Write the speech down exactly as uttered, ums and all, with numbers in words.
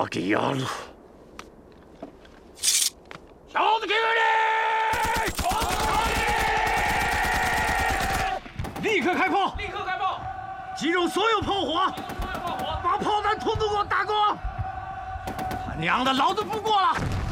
阿给压路！ 小子给我力！ 立刻开炮！ 立刻开炮！ 集中所有炮火！ 集中所有炮火！ 把炮弹统统给我打光！他娘的，老子不过了！